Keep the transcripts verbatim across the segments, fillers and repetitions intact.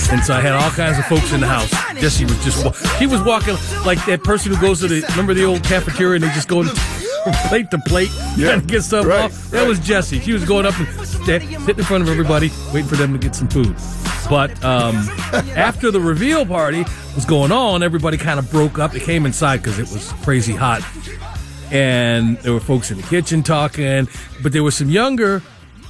And so I had all kinds of folks in the house. Jesse was just, he was walking like that person who goes to the, remember the old cafeteria and they just go from plate to plate yeah, trying to get stuff right, off? That right. was Jesse. She was going up and stand, sitting in front of everybody, waiting for them to get some food. But um, after the reveal party was going on, everybody kind of broke up. They came inside because it was crazy hot. And there were folks in the kitchen talking, but there were some younger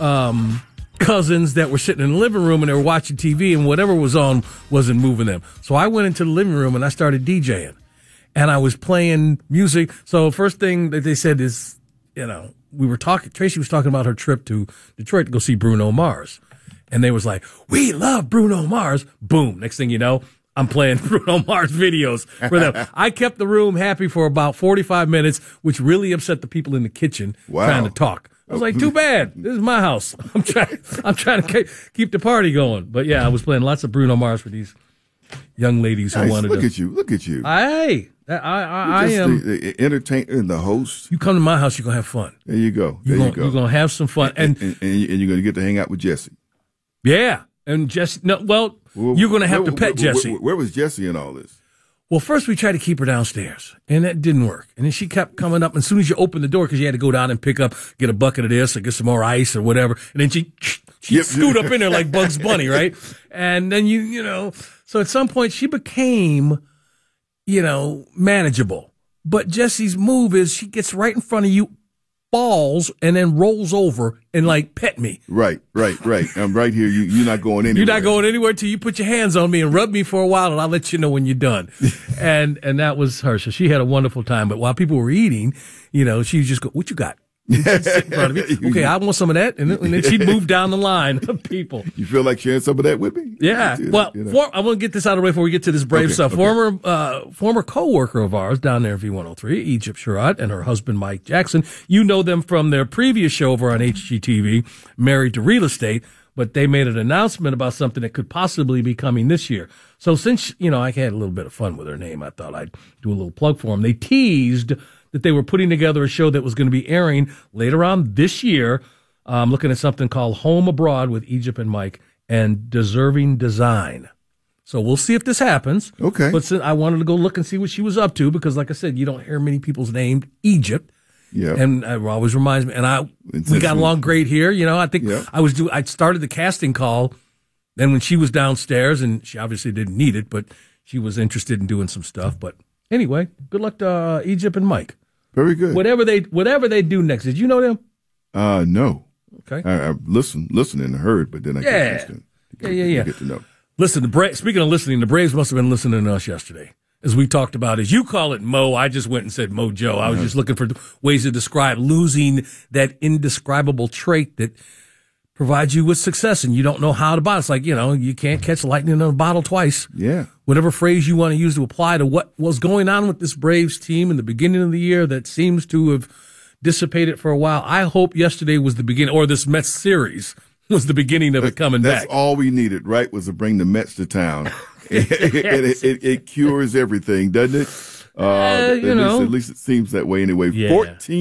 um, cousins that were sitting in the living room and they were watching T V, and whatever was on wasn't moving them. So I went into the living room and I started DJing, and I was playing music. So first thing that they said is, you know, we were talking, Tracy was talking about her trip to Detroit to go see Bruno Mars. And they was like, we love Bruno Mars. Boom. Next thing you know, I'm playing Bruno Mars videos for them. I kept the room happy for about forty-five minutes, which really upset the people in the kitchen wow. trying to talk. I was like, too bad. This is my house. I'm trying, I'm trying to keep the party going. But yeah, I was playing lots of Bruno Mars for these young ladies who nice. wanted Look to. Look at you. Look at you. Hey, I, I, I, I am. The, the entertainer and the host. You come to my house, you're going to have fun. There you go. There you're you gonna, go. You're going to have some fun. And, and, and, and, and you're going to get to hang out with Jesse. Yeah. And Jesse, no, well, well you're going to have where, to pet where, Jesse. Where, where was Jesse in all this? Well, first we tried to keep her downstairs, and that didn't work. And then she kept coming up. And as soon as you open the door, because you had to go down and pick up, get a bucket of this or get some more ice or whatever. And then she, she yep. scoot up in there like Bugs Bunny, right? And then you, you know, so at some point she became, you know, manageable. But Jesse's move is she gets right in front of you, falls, and then rolls over and like pet me. Right, right, right. I'm right here. You, you're not going anywhere. You're not going anywhere till you put your hands on me and rub me for a while, and I'll let you know when you're done. and and that was her. So she had a wonderful time. But while people were eating, you know, she would just go, "What you got?" And she'd sit in front of me. Okay, I want some of that, and then, and then she'd move down the line of people. You feel like sharing some of that with me? Yeah. Well, you know. for, I want to get this out of the way before we get to this brave okay, stuff. Okay. Former uh, former co-worker of ours down there at V one oh three, Egypt Sherrod, and her husband Mike Jackson. You know them from their previous show over on H G T V, Married to Real Estate. But they made an announcement about something that could possibly be coming this year. So since, you know, I had a little bit of fun with her name, I thought I'd do a little plug for them. They teased that they were putting together a show that was going to be airing later on this year. I'm um, looking at something called Home Abroad with Egypt and Mike and Deserving Design. So we'll see if this happens. Okay. But since I wanted to go look and see what she was up to, because like I said, you don't hear many people's named Egypt. Yeah. And it always reminds me, and I, we got along great here. You know, I think yeah. I was do, I started the casting call. Then when she was downstairs, and she obviously didn't need it, but she was interested in doing some stuff. But anyway, good luck to uh, Egypt and Mike. Very good. Whatever they, whatever they do next. Did you know them? Uh, no. Okay. I, I listened, listened and heard, but then I yeah. get, yeah, yeah, yeah. get to know. Listen, the Bra- speaking of listening, the Braves must have been listening to us yesterday. As we talked about, as you call it, Mo, I just went and said Mojo. I was just looking for ways to describe losing that indescribable trait that provides you with success, and you don't know how to buy. It's like, you know, you can't catch lightning in a bottle twice. Yeah. Whatever phrase you want to use to apply to what was going on with this Braves team in the beginning of the year that seems to have dissipated for a while. I hope yesterday was the beginning, or this Mets series was the beginning of it coming That's back. That's all we needed, right, was to bring the Mets to town. it, it, it, it cures everything, doesn't it? Uh, uh, you at know. least, at least it seems that way anyway. Yeah. fourteen